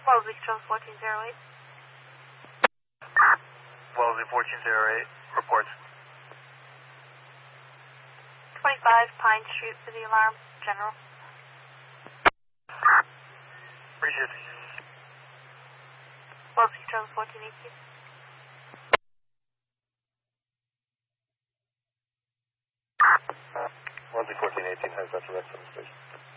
Wellesley Control 1408. Wellesley 1408, reports. 25 Pine Street for the alarm, General. Appreciate it. Wellesley Control 1418. Wellesley 1418 has that direct from the station.